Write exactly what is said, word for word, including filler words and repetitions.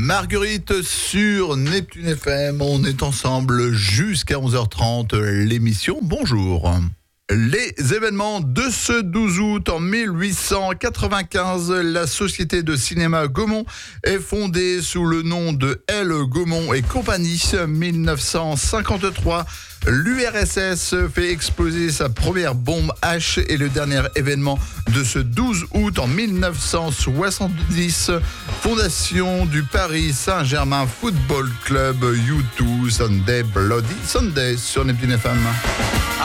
Marguerite sur Neptune F M. On est ensemble jusqu'à onze heures trente. L'émission, bonjour. Les événements de ce douze août en mille huit cent quatre-vingt-quinze, la société de cinéma Gaumont est fondée sous le nom de L. Gaumont et compagnie. mille neuf cent cinquante-trois, l'U R S S fait exploser sa première bombe H et le dernier événement de ce douze août en mille neuf cent soixante-dix, fondation du Paris Saint-Germain Football Club. U deux Sunday Bloody Sunday sur Neptune F M.